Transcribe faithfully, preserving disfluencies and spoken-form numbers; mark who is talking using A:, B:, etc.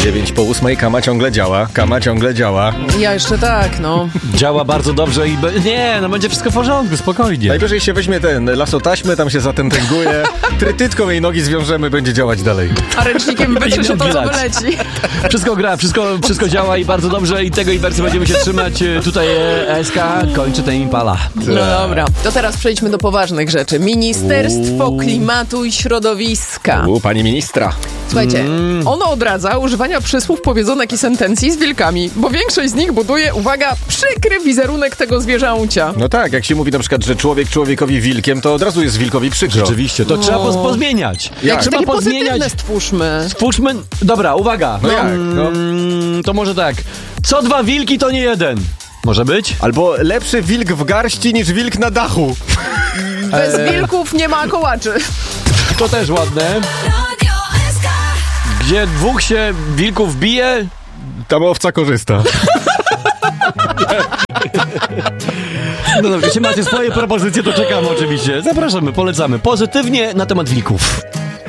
A: dziewięć po ósmej, Kama ciągle działa, Kama ciągle działa.
B: Ja jeszcze tak, no.
C: Działa bardzo dobrze i... Be... Nie, no będzie wszystko w porządku, spokojnie.
A: Najwyżej się weźmie ten lasotaśmę, tam się zatętęguje, trytytką jej nogi zwiążemy, będzie działać dalej.
B: A ręcznikiem wytrze się to, co
C: Gilać.
B: wyleci.
C: Wszystko gra, wszystko, wszystko działa i bardzo dobrze i tego Iwersy będziemy się trzymać. Tutaj E S K kończy ten Impala.
B: No dobra, to teraz przejdźmy do poważnych rzeczy. Ministerstwo Klimatu i Środowiska.
A: U, pani ministra.
B: Słuchajcie, ono odradza używania przysłów, powiedzonek i sentencji z wilkami, bo większość z nich buduje, uwaga, przykry wizerunek tego zwierzęcia.
A: No tak, jak się mówi na przykład, że człowiek człowiekowi wilkiem, to od razu jest wilkowi przykro.
C: Rzeczywiście, to
B: No.
C: trzeba poz- pozmieniać.
A: Jak?
C: Trzeba
B: Takie
C: pozmieniać.
B: pozytywne stwórzmy.
C: Stwórzmy... Dobra, uwaga.
A: No jak, no?
C: Mm, to może tak. Co dwa wilki, to nie jeden. Może być?
A: Albo lepszy wilk w garści niż wilk na dachu.
B: Bez wilków nie ma kołaczy.
C: To też ładne. Gdzie dwóch się wilków bije,
A: Tam owca korzysta.
C: no dobrze, jeśli macie swoje propozycje, to czekamy oczywiście. Zapraszamy, polecamy. Pozytywnie na temat wilków.